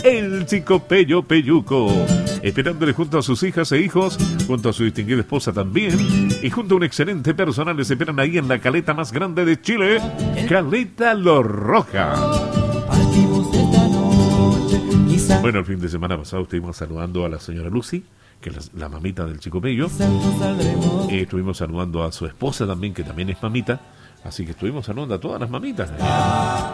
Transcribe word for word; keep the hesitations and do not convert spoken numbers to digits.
el Chico Pello Pelluco, esperándole junto a sus hijas e hijos, junto a su distinguida esposa también, y junto a un excelente personal, les esperan ahí en la caleta más grande de Chile, Caleta Los Roja. Bueno, el fin de semana pasado estuvimos saludando a la señora Lucy, que es la, la mamita del Chico Pello. Eh, estuvimos saludando a su esposa también, que también es mamita. Así que estuvimos saludando a todas las mamitas.